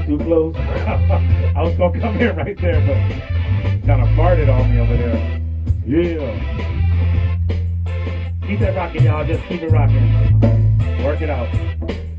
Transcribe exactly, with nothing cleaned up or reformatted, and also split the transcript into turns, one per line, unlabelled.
too close. I was gonna come in right there, but kind of farted on me over there. Yeah. Keep that rocking, y'all. Just keep it rocking. Work it out.